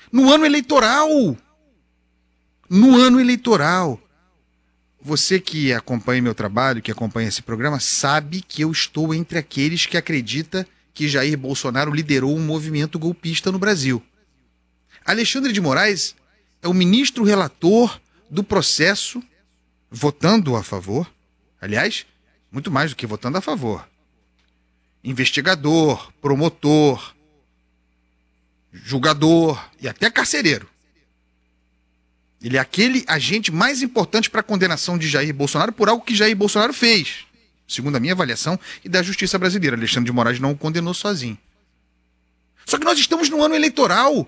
No ano eleitoral. No ano eleitoral. Você que acompanha meu trabalho, que acompanha esse programa, sabe que eu estou entre aqueles que acreditam que Jair Bolsonaro liderou um movimento golpista no Brasil. Alexandre de Moraes é o ministro relator do processo, votando a favor. Aliás, muito mais do que votando a favor. Investigador, promotor, julgador e até carcereiro. Ele é aquele agente mais importante para a condenação de Jair Bolsonaro por algo que Jair Bolsonaro fez, segundo a minha avaliação e da justiça brasileira. Alexandre de Moraes não o condenou sozinho. Só que nós estamos no ano eleitoral.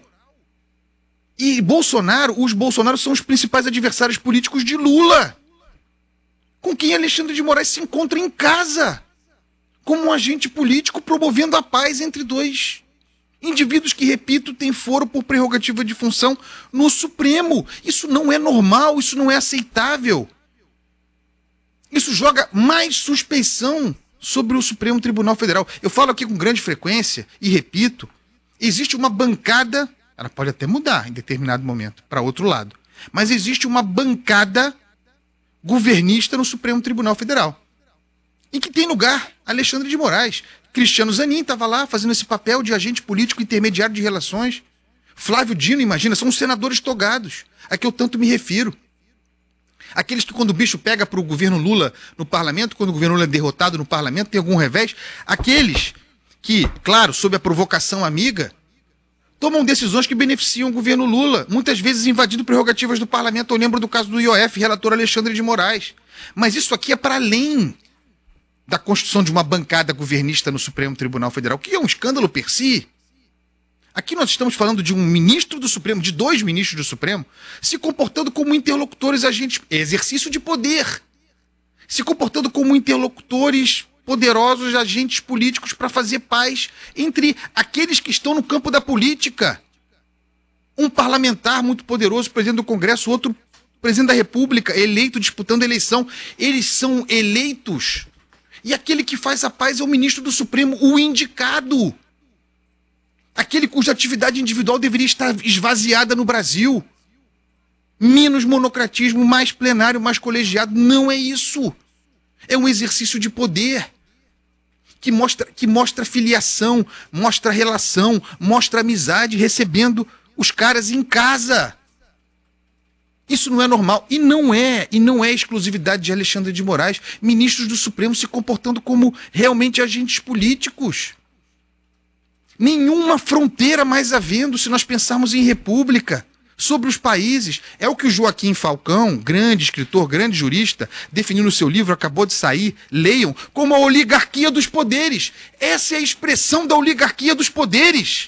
E os Bolsonaros são os principais adversários políticos de Lula, com quem Alexandre de Moraes se encontra em casa, como um agente político promovendo a paz entre dois indivíduos que, repito, têm foro por prerrogativa de função no Supremo. Isso não é normal, isso não é aceitável. Isso joga mais suspeição sobre o Supremo Tribunal Federal. Eu falo aqui com grande frequência e repito, existe uma bancada, ela pode até mudar em determinado momento, para outro lado, mas existe uma bancada governista no Supremo Tribunal Federal, em que tem lugar Alexandre de Moraes. Cristiano Zanin estava lá fazendo esse papel de agente político intermediário de relações. Flávio Dino, imagina, são os senadores togados, a que eu tanto me refiro. Aqueles que quando o bicho pega para o governo Lula no parlamento, quando o governo Lula é derrotado no parlamento, tem algum revés. Aqueles que, claro, sob a provocação amiga, tomam decisões que beneficiam o governo Lula, muitas vezes invadindo prerrogativas do parlamento. Eu lembro do caso do IOF, relator Alexandre de Moraes. Mas isso aqui é para além da construção de uma bancada governista no Supremo Tribunal Federal, que é um escândalo per si. Aqui nós estamos falando de um ministro do Supremo, de dois ministros do Supremo, se comportando como interlocutores, agentes, exercício de poder, se comportando como interlocutores poderosos, agentes políticos para fazer paz entre aqueles que estão no campo da política. Um parlamentar muito poderoso, presidente do Congresso, outro presidente da República, eleito, disputando a eleição. Eles são eleitos. E aquele que faz a paz é o ministro do Supremo, o indicado. Aquele cuja atividade individual deveria estar esvaziada no Brasil. Menos monocratismo, mais plenário, mais colegiado. Não é isso. É um exercício de poder que mostra filiação, mostra relação, mostra amizade, recebendo os caras em casa. Isso não é normal. E não é exclusividade de Alexandre de Moraes. Ministros do Supremo se comportando como realmente agentes políticos. Nenhuma fronteira mais havendo se nós pensarmos em república. Sobre os países. É o que o Joaquim Falcão, grande escritor, grande jurista, definiu no seu livro, acabou de sair, leiam, como a oligarquia dos poderes. Essa é a expressão da oligarquia dos poderes.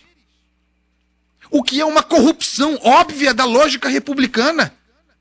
O que é uma corrupção óbvia da lógica republicana.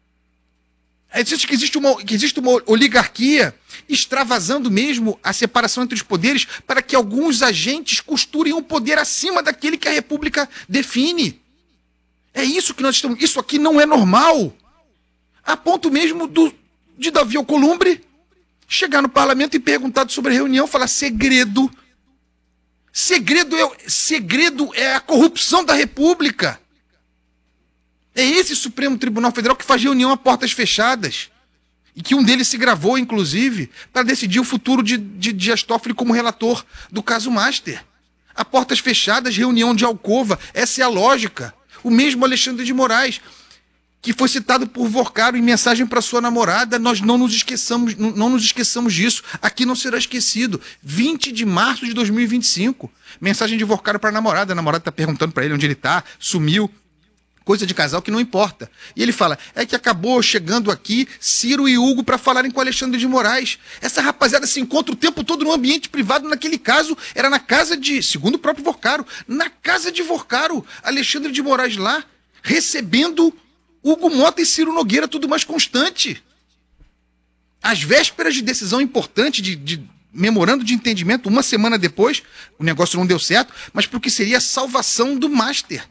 Existe uma oligarquia extravasando mesmo a separação entre os poderes para que alguns agentes costurem o poder acima daquele que a República define. É isso que nós estamos... Isso aqui não é normal. A ponto mesmo de Davi Alcolumbre chegar no parlamento e perguntar sobre a reunião, falar segredo. Segredo é a corrupção da República. É esse Supremo Tribunal Federal que faz reunião a portas fechadas. E que um deles se gravou, inclusive, para decidir o futuro de Dias Toffoli como relator do caso Master. A portas fechadas, reunião de alcova. Essa é a lógica. O mesmo Alexandre de Moraes, que foi citado por Vorcaro em mensagem para sua namorada. Nós não nos esqueçamos disso. Aqui não será esquecido. 20 de março de 2025. Mensagem de Vorcaro para a namorada. A namorada está perguntando para ele onde ele está, sumiu. Coisa de casal que não importa. E ele fala, é que acabou chegando aqui Ciro e Hugo para falarem com Alexandre de Moraes. Essa rapaziada se encontra o tempo todo no ambiente privado. Naquele caso, era na casa de, segundo o próprio Vorcaro, na casa de Vorcaro, Alexandre de Moraes lá, recebendo Hugo Mota e Ciro Nogueira, tudo mais constante. Às vésperas de decisão importante, de memorando de entendimento, uma semana depois, o negócio não deu certo, mas porque seria a salvação do Master.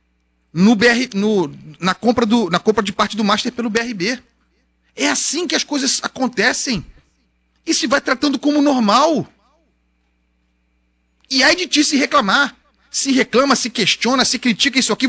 Na compra de parte do Master pelo BRB. É assim que as coisas acontecem. E se vai tratando como normal. E aí de ti se reclamar. Se reclama, se questiona, se critica isso aqui.